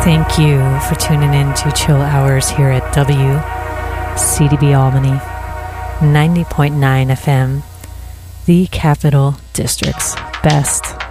Thank you for tuning in to Chill Hours here at WCDB Albany, 90.9 FM, the Capital District's best